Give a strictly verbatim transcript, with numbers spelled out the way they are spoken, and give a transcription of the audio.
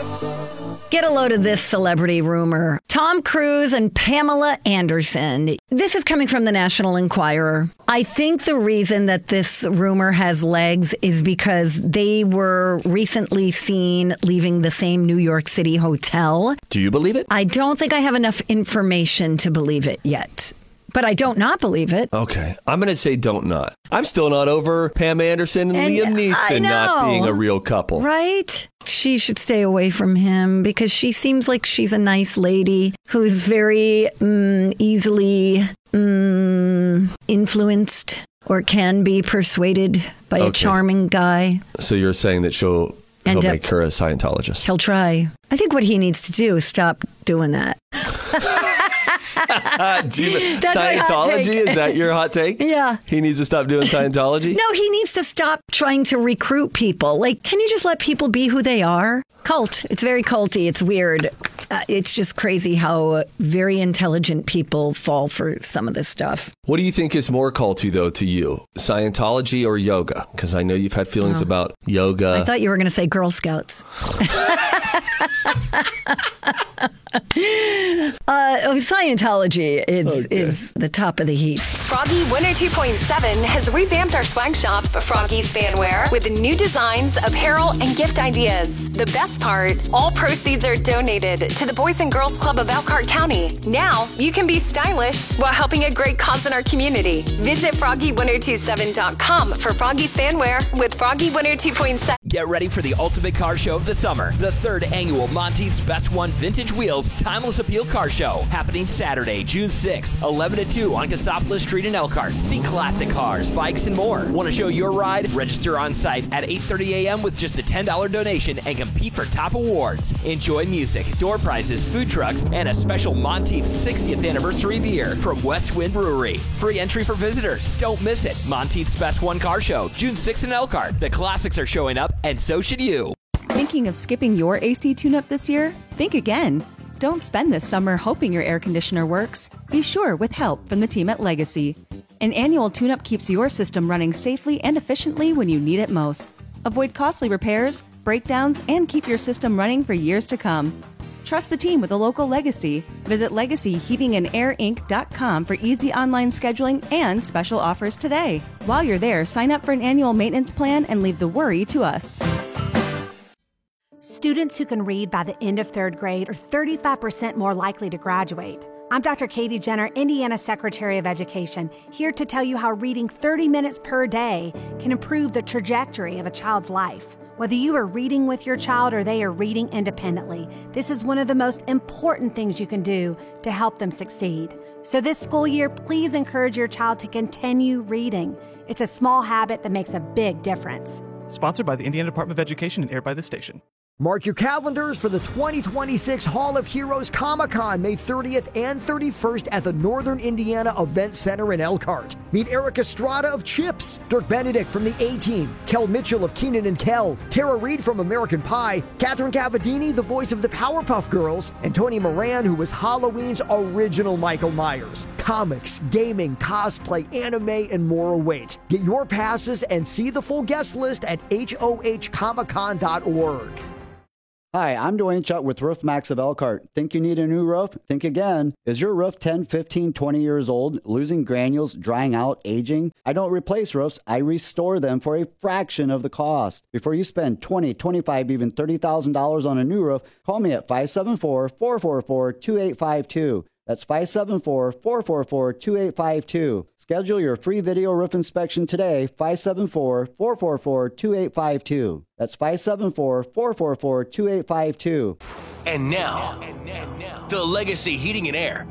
this. Get a load of this celebrity rumor. Tom Cruise and Pamela Anderson. This is coming from the National Enquirer. I think the reason that this rumor has legs is because they were recently seen leaving the same New York City hotel. Do you believe it? I don't think I have enough information to believe it yet. But I don't not believe it. Okay. I'm going to say don't not. I'm still not over Pam Anderson and, and Liam Neeson not being a real couple. Right? She should stay away from him because she seems like she's a nice lady who's very um, easily um, influenced or can be persuaded by okay. a charming guy. So you're saying that she'll he'll make her a Scientologist? He'll try. I think what he needs to do is stop doing that. you, Scientology? Is that your hot take? Yeah. He needs to stop doing Scientology? No, he needs to stop trying to recruit people. Like, can you just let people be who they are? Cult. It's very culty. It's weird. Uh, it's just crazy how very intelligent people fall for some of this stuff. What do you think is more culty, though, to you? Scientology or yoga? Because I know you've had feelings oh. about yoga. I thought you were going to say Girl Scouts. uh, oh, Scientology is, okay. is the top of the heap. Froggy Winter two point seven has revamped our swag shop, Froggy's Fanwear, with new designs, apparel, and gift ideas. The best part, all proceeds are donated to the Boys and Girls Club of Elkhart County. Now, you can be stylish while helping a great cause in our community. Visit froggy winter twenty-seven dot com for Froggy's Fanwear with Froggy Winter two point seven. Get ready for the ultimate car show of the summer. The third annual Monteith's Best One Vintage Wheels Timeless Appeal Car Show. Happening Saturday, June sixth, eleven to two on Cassopolis Street in Elkhart. See classic cars, bikes, and more. Want to show your ride? Register on site at eight thirty a.m. with just a ten dollars donation and compete for top awards. Enjoy music, door prizes, food trucks, and a special Monteith's sixtieth anniversary beer from West Wind Brewery. Free entry for visitors. Don't miss it. Monteith's Best One Car Show, June sixth in Elkhart. The classics are showing up, and so should you. Thinking of skipping your A C tune-up this year? Think again. Don't spend this summer hoping your air conditioner works. Be sure with help from the team at Legacy. An annual tune-up keeps your system running safely and efficiently when you need it most. Avoid costly repairs, breakdowns, and keep your system running for years to come. Trust the team with a local Legacy. Visit legacy heating and air inc dot com for easy online scheduling and special offers today. While you're there, sign up for an annual maintenance plan and leave the worry to us. Students who can read by the end of third grade are thirty-five percent more likely to graduate. I'm Doctor Katie Jenner, Indiana Secretary of Education, here to tell you how reading thirty minutes per day can improve the trajectory of a child's life. Whether you are reading with your child or they are reading independently, this is one of the most important things you can do to help them succeed. So this school year, please encourage your child to continue reading. It's a small habit that makes a big difference. Sponsored by the Indiana Department of Education and aired by this station. Mark your calendars for the twenty twenty-six Hall of Heroes Comic-Con, May thirtieth and thirty-first at the Northern Indiana Event Center in Elkhart. Meet Eric Estrada of Chips, Dirk Benedict from the A-Team, Kel Mitchell of Keenan and Kel, Tara Reid from American Pie, Catherine Cavadini, the voice of the Powerpuff Girls, and Tony Moran, who was Halloween's original Michael Myers. Comics, gaming, cosplay, anime, and more await. Get your passes and see the full guest list at H O H comic con dot org. Hi, I'm Dwayne Chuck with Roof Max of Elkhart. Think you need a new roof? Think again. Is your roof ten, fifteen, twenty years old, losing granules, drying out, aging? I don't replace roofs, I restore them for a fraction of the cost. Before you spend twenty, twenty-five, even thirty thousand dollars on a new roof, call me at five seven four, four four four, two eight five two. That's five seven four, four four four, two eight five two. Schedule your free video roof inspection today, five seven four, four four four, two eight five two. That's five seven four, four four four, two eight five two. And now, and now, the Legacy Heating and Air